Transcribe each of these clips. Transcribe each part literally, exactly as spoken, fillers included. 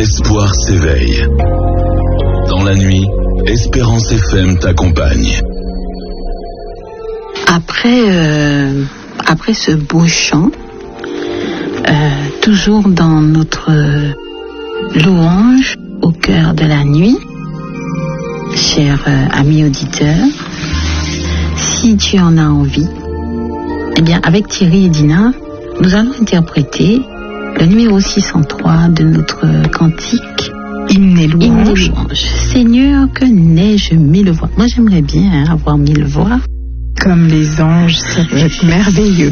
l'espoir s'éveille. Dans la nuit, Espérance F M t'accompagne. Après, euh, après ce beau chant, euh, toujours dans notre louange au cœur de la nuit, chers euh, amis auditeurs, si tu en as envie, eh bien avec Thierry et Dina, nous allons interpréter le numéro six cent trois de notre cantique Hymne et louange. Seigneur, que n'ai-je mille voix. Moi j'aimerais bien hein, avoir mille voix. Comme les anges, ça va être merveilleux.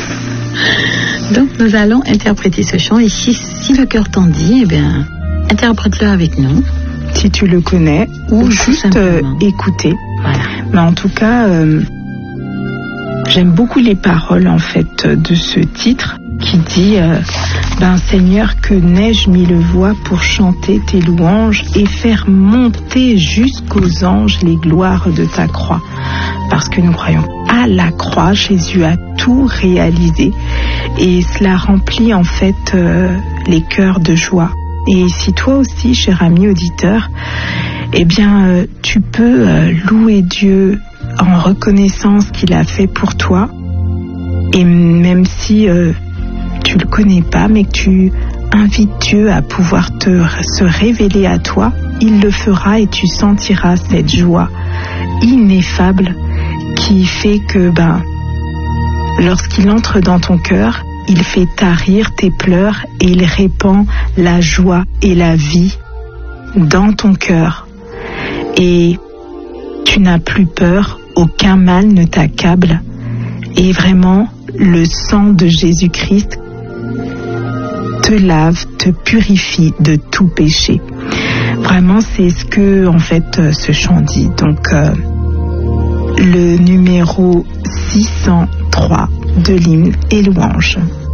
Donc nous allons interpréter ce chant et si, si le cœur t'en dit, eh bien interprète-le avec nous. Si tu le connais ou, ou juste euh, écouter. Voilà. Mais en tout cas, euh, j'aime beaucoup les paroles en fait de ce titre qui dit euh, ben Seigneur, que n'ai-je mille voix pour chanter tes louanges et faire monter jusqu'aux anges les gloires de ta croix. Parce que nous croyons à la croix, Jésus a tout réalisé et cela remplit en fait euh, les cœurs de joie. Et si toi aussi, cher ami auditeur, eh bien euh, tu peux euh, louer Dieu en reconnaissant ce qu'il a fait pour toi, et même si euh, tu le connais pas, mais que tu invites Dieu à pouvoir te se révéler à toi, il le fera et tu sentiras cette joie ineffable qui fait que ben lorsqu'il entre dans ton cœur, il fait tarir tes pleurs et il répand la joie et la vie dans ton cœur. Et tu n'as plus peur, aucun mal ne t'accable. Et vraiment, le sang de Jésus-Christ te lave, te purifie de tout péché. Vraiment, c'est ce que, en fait, ce chant dit. Donc, euh, le numéro six cent trois de l'hymne et louange.